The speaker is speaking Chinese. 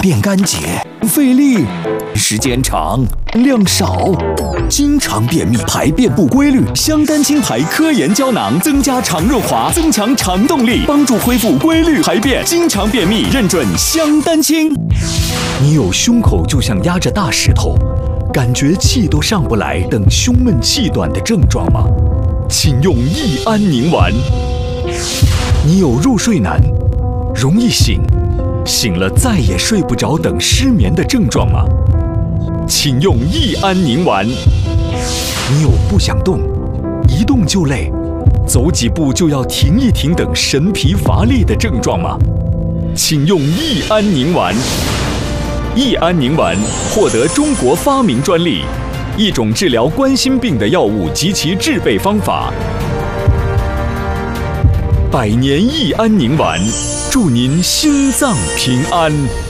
便干洁，费力，时间长，量少，经常便秘，排便不规律。香丹清排科研胶囊增加肠润滑，增强肠动力，帮助恢复规律排便。经常便秘，认准香丹清。你有胸口就像压着大石头，感觉气都上不来等胸闷气短的症状吗？请用益安宁丸。你有入睡难，容易醒，醒了再也睡不着等失眠的症状吗？请用益安宁丸。你有不想动，一动就累，走几步就要停一停等神疲乏力的症状吗？请用益安宁丸。益安宁丸获得中国发明专利，一种治疗冠心病的药物及其制备方法。百年益安宁丸，祝您心脏平安。